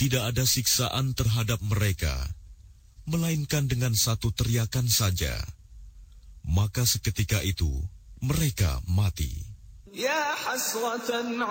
tidak ada siksaan terhadap mereka, melainkan dengan satu teriakan saja. Maka seketika itu mereka mati. Ya hasratan